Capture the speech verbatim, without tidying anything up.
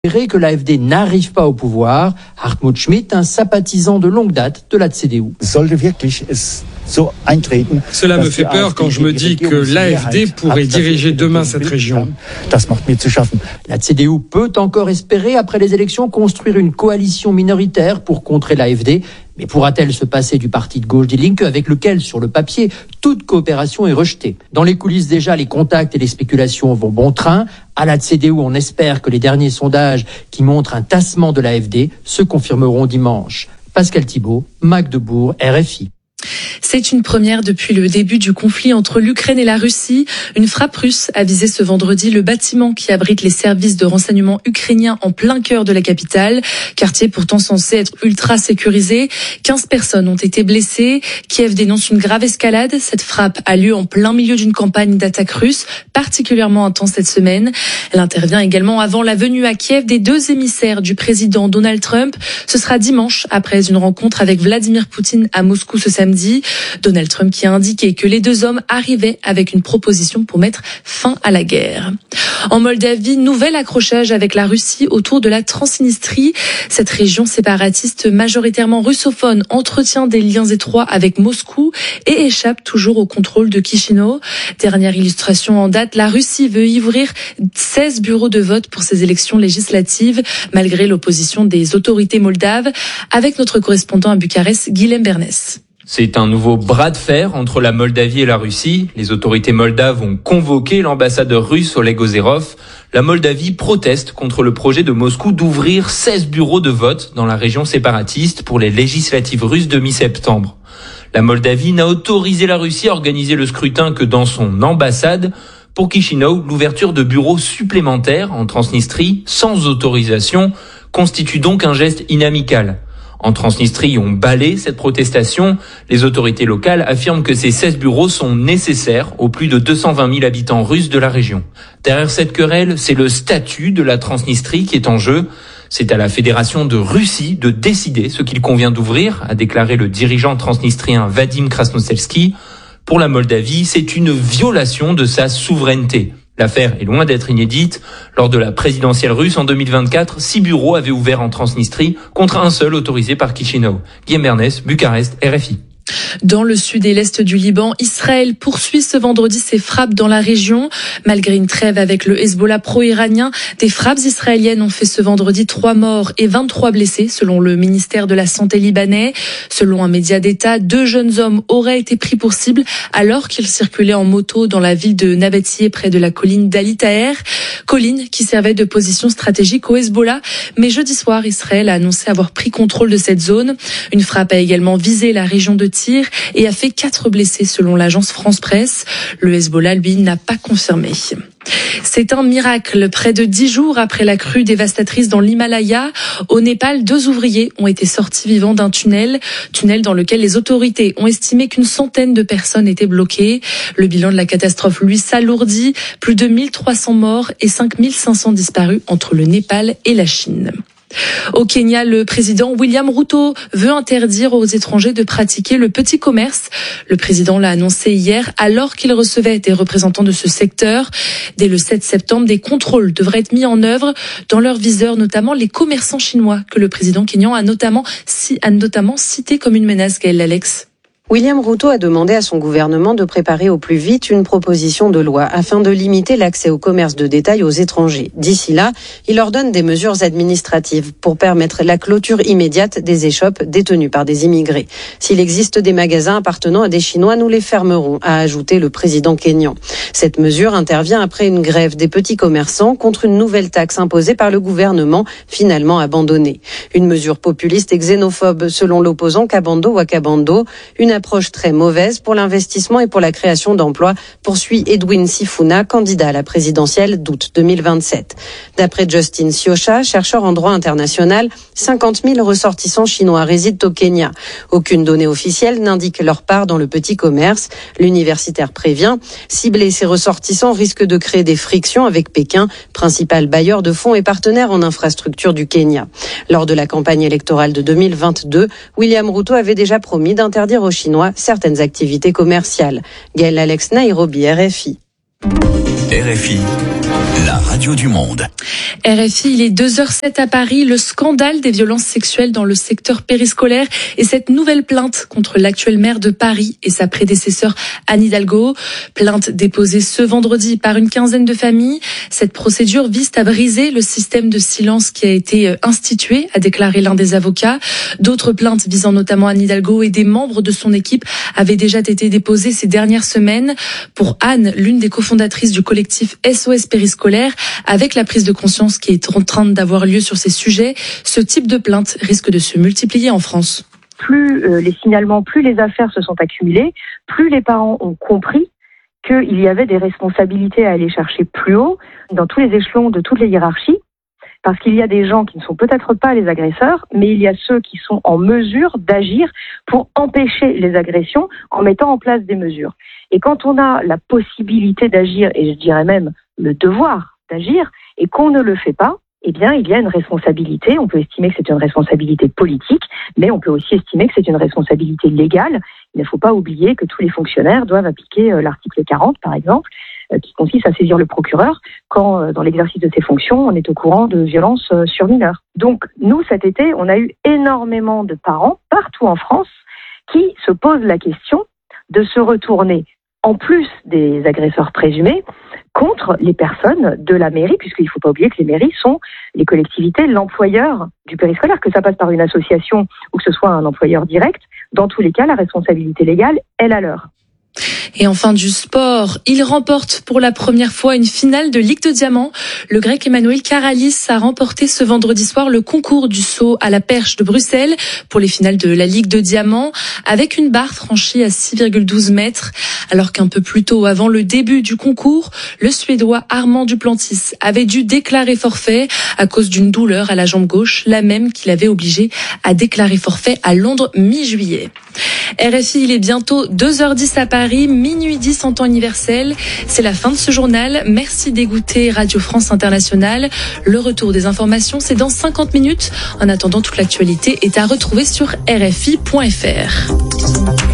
que l'A F D n'arrive pas au pouvoir. Hartmut Schmidt, un sympathisant de longue date de la C D U. Cela me fait peur quand je me dis que l'A F D pourrait diriger demain cette région. La C D U peut encore espérer, après les élections, construire une coalition minoritaire pour contrer l'A F D. Mais pourra-t-elle se passer du parti de gauche Die Linke, avec lequel, sur le papier, toute coopération est rejetée? Dans les coulisses déjà, les contacts et les spéculations vont bon train. À la C D U, on espère que les derniers sondages qui montrent un tassement de l'A F D se confirmeront dimanche. Pascal Thibault, Magdebourg, R F I. C'est une première depuis le début du conflit entre l'Ukraine et la Russie. Une frappe russe a visé ce vendredi le bâtiment qui abrite les services de renseignement ukrainiens en plein cœur de la capitale. Quartier pourtant censé être ultra sécurisé. quinze personnes ont été blessées. Kiev dénonce une grave escalade. Cette frappe a lieu en plein milieu d'une campagne d'attaque russe particulièrement intense cette semaine. Elle intervient également avant la venue à Kiev des deux émissaires du président Donald Trump. Ce sera dimanche après une rencontre avec Vladimir Poutine à Moscou ce samedi. Donald Trump qui a indiqué que les deux hommes arrivaient avec une proposition pour mettre fin à la guerre. En Moldavie, nouvel accrochage avec la Russie autour de la Transnistrie. Cette région séparatiste majoritairement russophone entretient des liens étroits avec Moscou et échappe toujours au contrôle de Chisinau. Dernière illustration en date, la Russie veut y ouvrir seize bureaux de vote pour ces élections législatives, malgré l'opposition des autorités moldaves. Avec notre correspondant à Bucarest, Guilhem Bernès. C'est un nouveau bras de fer entre la Moldavie et la Russie. Les autorités moldaves ont convoqué l'ambassadeur russe Oleg Ozerov. La Moldavie proteste contre le projet de Moscou d'ouvrir seize bureaux de vote dans la région séparatiste pour les législatives russes de mi-septembre. La Moldavie n'a autorisé la Russie à organiser le scrutin que dans son ambassade. Pour Chisinau, l'ouverture de bureaux supplémentaires en Transnistrie, sans autorisation, constitue donc un geste inamical. En Transnistrie, on balaie cette protestation. Les autorités locales affirment que ces seize bureaux sont nécessaires aux plus de deux cent vingt mille habitants russes de la région. Derrière cette querelle, c'est le statut de la Transnistrie qui est en jeu. C'est à la Fédération de Russie de décider ce qu'il convient d'ouvrir, a déclaré le dirigeant transnistrien Vadim Krasnoselski. Pour la Moldavie, c'est une violation de sa souveraineté. L'affaire est loin d'être inédite. Lors de la présidentielle russe en deux mille vingt-quatre, six bureaux avaient ouvert en Transnistrie contre un seul autorisé par Chisinau. Guilhem Bernès, Bucarest, R F I. Dans le sud et l'est du Liban, Israël poursuit ce vendredi ses frappes dans la région. Malgré une trêve avec le Hezbollah pro-iranien, des frappes israéliennes ont fait ce vendredi trois morts et vingt-trois blessés, selon le ministère de la Santé libanais. Selon un média d'État, deux jeunes hommes auraient été pris pour cible alors qu'ils circulaient en moto dans la ville de Nabatieh, près de la colline d'Ali Taher. Colline qui servait de position stratégique au Hezbollah. Mais jeudi soir, Israël a annoncé avoir pris contrôle de cette zone. Une frappe a également visé la région de Tyr et a fait quatre blessés selon l'agence France Presse. Le Hezbollah, lui, n'a pas confirmé. C'est un miracle. Près de dix jours après la crue dévastatrice dans l'Himalaya, au Népal, deux ouvriers ont été sortis vivants d'un tunnel. Tunnel dans lequel les autorités ont estimé qu'une centaine de personnes étaient bloquées. Le bilan de la catastrophe, lui, s'alourdit. Plus de mille trois cents morts et cinq mille cinq cents disparus entre le Népal et la Chine. Au Kenya, le président William Ruto veut interdire aux étrangers de pratiquer le petit commerce. Le président l'a annoncé hier alors qu'il recevait des représentants de ce secteur. Dès le sept septembre, des contrôles devraient être mis en œuvre. Dans leur viseur, notamment les commerçants chinois que le président kenyan a notamment, a notamment cité comme une menace. Gaël Alex. William Ruto a demandé à son gouvernement de préparer au plus vite une proposition de loi afin de limiter l'accès au commerce de détail aux étrangers. D'ici là, il ordonne des mesures administratives pour permettre la clôture immédiate des échoppes détenues par des immigrés. S'il existe des magasins appartenant à des Chinois, nous les fermerons, a ajouté le président kényan. Cette mesure intervient après une grève des petits commerçants contre une nouvelle taxe imposée par le gouvernement, finalement abandonnée. Une mesure populiste et xénophobe selon l'opposant Kabando Wakabando, une approche très mauvaise pour l'investissement et pour la création d'emplois, poursuit Edwin Sifuna, candidat à la présidentielle d'août deux mille vingt-sept. D'après Justin Siosha, chercheur en droit international, cinquante mille ressortissants chinois résident au Kenya. Aucune donnée officielle n'indique leur part dans le petit commerce. L'universitaire prévient, cibler ces ressortissants risque de créer des frictions avec Pékin, principal bailleur de fonds et partenaire en infrastructure du Kenya. Lors de la campagne électorale de deux mille vingt-deux, William Ruto avait déjà promis d'interdire aux Chinois certaines activités commerciales. Gaël Alex, Nairobi, R F I. R F I, la radio du monde. R F I, il est deux heures zéro sept à Paris. Le scandale des violences sexuelles dans le secteur périscolaire et cette nouvelle plainte contre l'actuel maire de Paris et sa prédécesseur Anne Hidalgo. Plainte déposée ce vendredi par une quinzaine de familles. Cette procédure vise à briser le système de silence qui a été institué, a déclaré l'un des avocats. D'autres plaintes visant notamment Anne Hidalgo et des membres de son équipe avaient déjà été déposées ces dernières semaines. Pour Anne, l'une des cofondatrices du collectif S O S périscolaire, avec la prise de conscience qui est en train d'avoir lieu sur ces sujets, ce type de plainte risque de se multiplier en France. Plus euh, les signalements, plus les affaires se sont accumulées, plus les parents ont compris qu'il y avait des responsabilités à aller chercher plus haut, dans tous les échelons de toutes les hiérarchies, parce qu'il y a des gens qui ne sont peut-être pas les agresseurs, mais il y a ceux qui sont en mesure d'agir pour empêcher les agressions en mettant en place des mesures. Et quand on a la possibilité d'agir, et je dirais même le devoir d'agir, et qu'on ne le fait pas, eh bien, il y a une responsabilité. On peut estimer que c'est une responsabilité politique, mais on peut aussi estimer que c'est une responsabilité légale. Il ne faut pas oublier que tous les fonctionnaires doivent appliquer euh, l'article quarante, par exemple, euh, qui consiste à saisir le procureur quand, euh, dans l'exercice de ses fonctions, on est au courant de violences euh, sur mineurs. Donc, nous, cet été, on a eu énormément de parents, partout en France, qui se posent la question de se retourner, en plus des agresseurs présumés, contre les personnes de la mairie, puisqu'il ne faut pas oublier que les mairies sont les collectivités, l'employeur du périscolaire, que ça passe par une association ou que ce soit un employeur direct. Dans tous les cas, la responsabilité légale est la leur. Et enfin du sport, il remporte pour la première fois une finale de Ligue de Diamant. Le Grec Emmanuel Karalis a remporté ce vendredi soir le concours du saut à la perche de Bruxelles pour les finales de la Ligue de Diamant avec une barre franchie à six virgule douze mètres. Alors qu'un peu plus tôt, avant le début du concours, le Suédois Armand Duplantis avait dû déclarer forfait à cause d'une douleur à la jambe gauche, la même qui l'avait obligé à déclarer forfait à Londres mi-juillet. R F I, il est bientôt deux heures dix à Paris, minuit dix en temps universel. C'est la fin de ce journal. Merci d'écouter Radio France Internationale. Le retour des informations, c'est dans cinquante minutes. En attendant, toute l'actualité est à retrouver sur R F I point F R.